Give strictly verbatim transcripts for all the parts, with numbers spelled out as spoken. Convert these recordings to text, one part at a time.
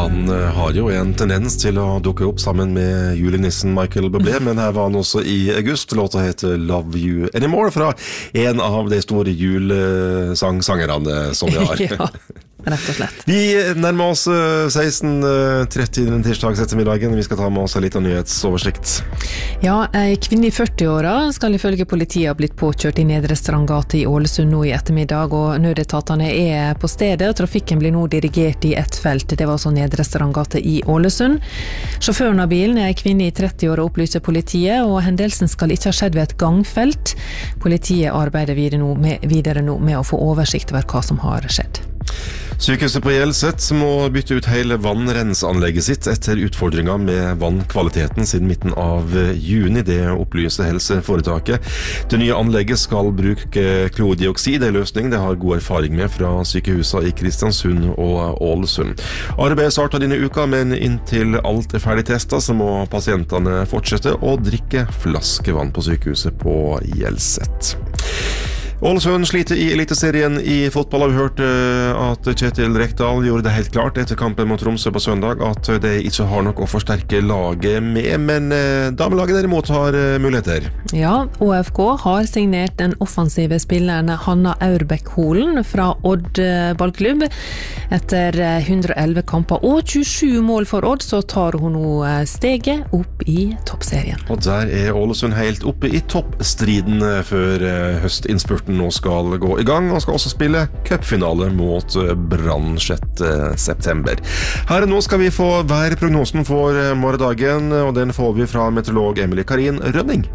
Han har jo en tendens til å dukke opp sammen med julenissen Michael Bublé, men her var han også i august. Låta heter Love You Anymore fra en av de store julesangsangerne som vi har. Ja, rett og slett. Vi nærmer oss seksten tretti den tirsdags ettermiddagen. Vi skal ta med oss en liten nyhetsoversikt. Ja, en kvinne i førti-åra skal ifølge politiet ha blitt påkjørt i Nedre Strandgate i Ålesund nå i ettermiddag, og nødetatene er på stedet, og trafikken blir nå dirigert i ett felt. Det var altså Nedre Strandgate i Ålesund. Sjåføren av bilen er en kvinne i tretti-åra, opplyser politiet, og hendelsen skal ikke ha skjedd ved et gangfelt. Politiet arbeider videre nå med, videre nå med å få oversikt over hva som har skjedd. Sykehuset på Hjelset må bytte ut hele vannrensanlegget sitt etter utfordringer med vannkvaliteten siden midten av juni. Det opplyser helseforetaket. Det nye anlegget skal bruke klordioksid, en løsning det har god erfaring med fra sykehusene i Kristiansund og Ålesund. Arbeidet starter denne uka, men inntil alt er ferdig testet, så må pasientene fortsette å drikke flaskevann på sykehuset på Hjelset. Ålesund sliter i eliteserien i fotball. Har vi hørt at Kjetil Rekdal gjorde det helt klart etter kampen mot Tromsø på søndag at de ikke har nok å forsterke laget med, men damelaget derimot har muligheter. Ja, O F K har signert den offensive spilleren Hanna Aurbæk-Holen fra Odd ballklubb. Etter hundre og elleve kamper og tjuesju mål for Odd, så tar hun nå steget opp i toppserien. Og der er Ålesund helt oppe i toppstriden før høstinnspurten nå skal gå i gang, og skal også spille cupfinale mot Brann sjette september. Her nå skal vi få værprognosen for morgendagen, og den får vi fra meteorolog Emilie Karin Rønning.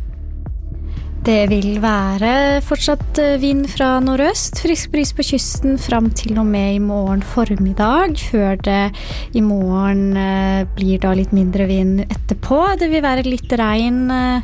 Det vil være fortsatt vind fra nordøst, frisk bris på kysten frem til og med i morgen formiddag, før det i morgen blir da litt mindre vind etterpå. Det vil være litt regn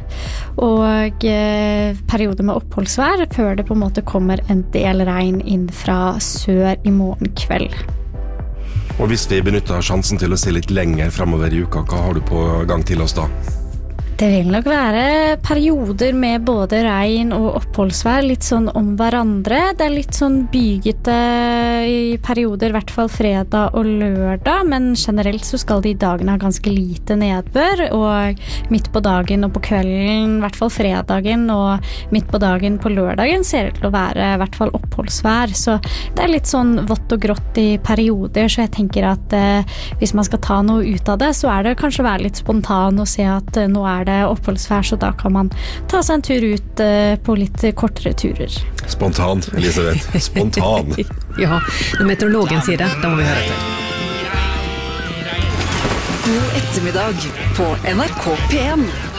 og perioder med oppholdsvær, før det på en måte kommer en del regn inn fra sør i morgen kveld. Og hvis vi benytter sjansen til å se litt lenger fremover i uka, hva har du på gang til oss da? Det vil nok være perioder med både regn og oppholdsvær, litt sånn om hverandre. Det er litt sånn bygete i perioder, i hvert fall fredag og lørdag, men generelt så skal de dagene ha ganske lite nedbør, og midt på dagen og på kvelden, i hvert fall fredagen, og midt på dagen på lørdagen ser det til å være i hvert fall oppholdsvær. Så det er litt sånn vått og grått i perioder, så jeg tenker at eh, hvis man skal ta noe ut av det, så er det kanskje være litt spontan og se at eh, nå er det oppholdsvær, så da kan man ta seg en tur ut uh, på litt kortere turer. Spontan, Elisabeth. Spontan. Ja, når meteorologen sier det, da må vi høre etter. God ettermiddag på N R K P en.